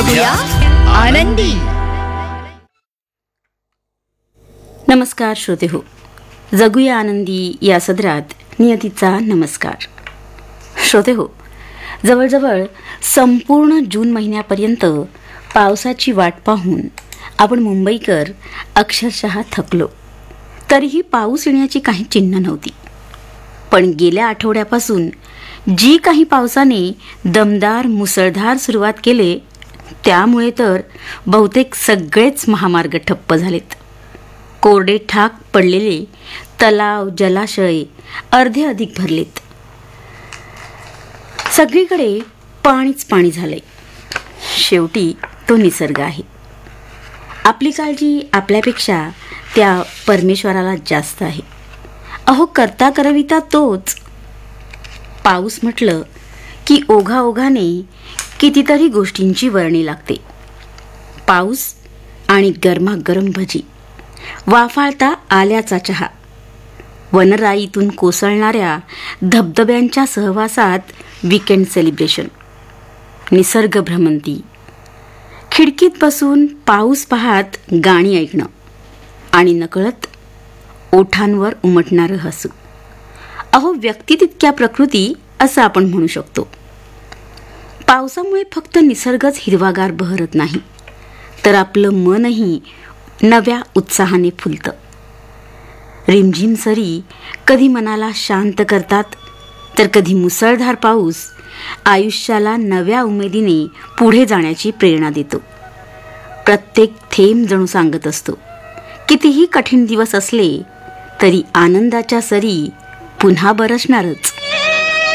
जगूया आनंदी. नमस्कार श्रोते हो, जगूया आनंदी या सदरात नियतीचा नमस्कार. श्रोते हो, जवळजवळ संपूर्ण जून महिन्यापर्यंत पावसाची वाट पाहून आपण मुंबईकर अक्षरशः थकलो. तरीही पाऊस येण्याची काही चिन्ह नव्हती. पण गेल्या आठवड्यापासून जी काही पावसाने दमदार मुसळधार सुरुवात केले, त्यामुळे तर बहुतेक सगळेच महामार्ग ठप्प झालेत. कोरडे ठाक पडलेले तलाव जलाशय अर्धे अधिक भरलेत. सगळीकडे पाणीच पाणी झालंय. शेवटी तो निसर्ग आहे. आपली काळजी आपल्यापेक्षा त्या परमेश्वराला जास्त आहे. अहो, करता करविता तोच. पाऊस म्हटलं की ओघाओघाने कितीतरी गोष्टींची वर्णी लागते. पाऊस आणि गरमागरम भजी, वाफाळता आल्याचा चहा, वनराईतून कोसळणाऱ्या धबधब्यांच्या सहवासात वीकेंड सेलिब्रेशन, निसर्ग भ्रमंती, खिडकीत बसून पाऊस पाहत गाणी ऐकणं आणि नकळत ओठांवर उमटणारं हसू. अहो, व्यक्ती तितक्या प्रकृती असं आपण म्हणू शकतो. पावसामुळे फक्त निसर्गच हिरवागार बहरत नाही, तर आपलं मनही नव्या उत्साहाने फुलतं. रिमझिम सरी कधी मनाला शांत करतात, तर कधी मुसळधार पाऊस आयुष्याला नव्या उमेदीने पुढे जाण्याची प्रेरणा देतो. प्रत्येक थेंब जणू सांगत असतो, कितीही कठीण दिवस असले तरी आनंदाच्या सरी पुन्हा बरसणारच.